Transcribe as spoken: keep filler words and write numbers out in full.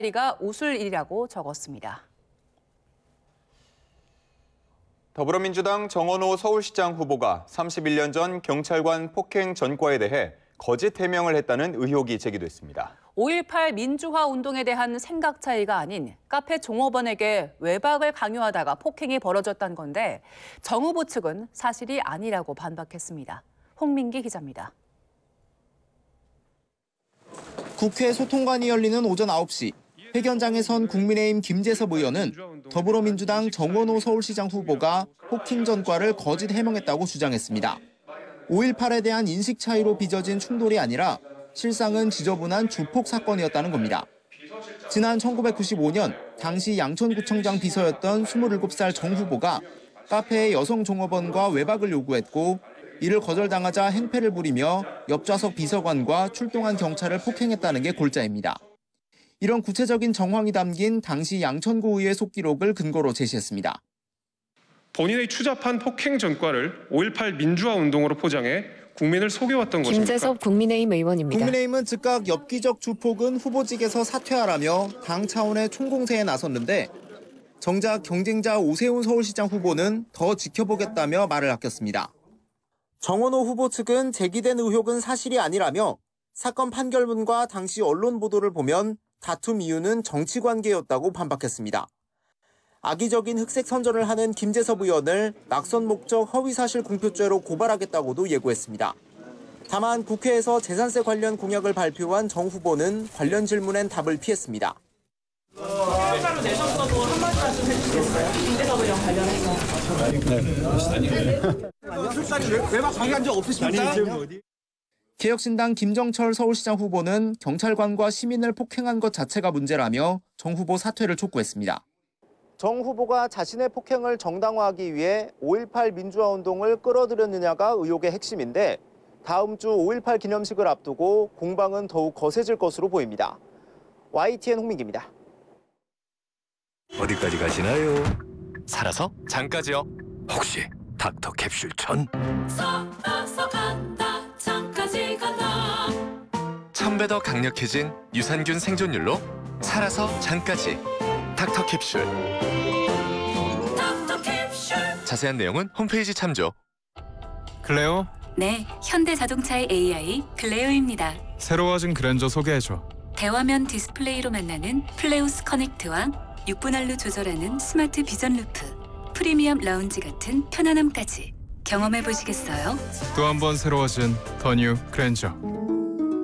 가 웃을 일이라고 적었습니다. 더불어민주당 정원호 서울시장 후보가 삼십일 년 전 경찰관 폭행 전과에 대해 거짓 해명을 했다는 의혹이 제기됐습니다. 오일팔 민주화 운동에 대한 생각 차이가 아닌 카페 종업원에게 외박을 강요하다가 폭행이 벌어졌다는 건데 정 후보 측은 사실이 아니라고 반박했습니다. 홍민기 기자입니다. 국회 소통관이 열리는 오전 아홉 시. 회견장에 선 국민의힘 김재섭 의원은 더불어민주당 정원호 서울시장 후보가 폭행 전과를 거짓 해명했다고 주장했습니다. 오일팔에 대한 인식 차이로 빚어진 충돌이 아니라 실상은 지저분한 주폭 사건이었다는 겁니다. 지난 천구백구십오 년 당시 양천구청장 비서였던 스물일곱 살 정 후보가 카페의 여성 종업원과 외박을 요구했고 이를 거절당하자 행패를 부리며 옆좌석 비서관과 출동한 경찰을 폭행했다는 게 골자입니다. 이런 구체적인 정황이 담긴 당시 양천구의회 속기록을 근거로 제시했습니다. 본인의 추잡한 폭행 전과를 오일팔 민주화 운동으로 포장해 국민을 속여왔던 것입니다. 김재섭 국민의힘 의원입니다. 국민의힘은 즉각 엽기적 주폭은 후보직에서 사퇴하라며 당 차원의 총공세에 나섰는데 정작 경쟁자 오세훈 서울시장 후보는 더 지켜보겠다며 말을 아꼈습니다. 정원호 후보 측은 제기된 의혹은 사실이 아니라며 사건 판결문과 당시 언론 보도를 보면 다툼 이유는 정치관계였다고 반박했습니다. 악의적인 흑색 선전을 하는 김재섭 의원을 낙선 목적 허위사실 공표죄로 고발하겠다고도 예고했습니다. 다만 국회에서 재산세 관련 공약을 발표한 정 후보는 관련 질문엔 답을 피했습니다. 사연자로 내셨어도 한 말씀 해주시겠어요? 김재섭 의원 관련해서. 술자리 외박 방해한 적 없으십니까? 개혁신당 김정철 서울시장 후보는 경찰관과 시민을 폭행한 것 자체가 문제라며 정 후보 사퇴를 촉구했습니다. 정 후보가 자신의 폭행을 정당화하기 위해 오일팔 민주화운동을 끌어들였느냐가 의혹의 핵심인데 다음 주 오일팔 기념식을 앞두고 공방은 더욱 거세질 것으로 보입니다. 와이티엔 홍민기입니다. 어디까지 가시나요? 살아서 장까지요. 혹시 닥터 캡슐 천? 살아서 간다 장까지 간다. 천 배 더 강력해진 유산균 생존율로 살아서 장까지 닥터 캡슐. 닥터 캡슐. 자세한 내용은 홈페이지 참조. 클레오? 네, 현대자동차의 에이아이 클레오입니다. 새로워진 그랜저 소개해줘. 대화면 디스플레이로 만나는 플레우스 커넥트와 육 분할로 조절하는 스마트 비전 루프, 프리미엄 라운지 같은 편안함까지 경험해 보시겠어요? 또 한 번 새로워진 더 뉴 그랜저.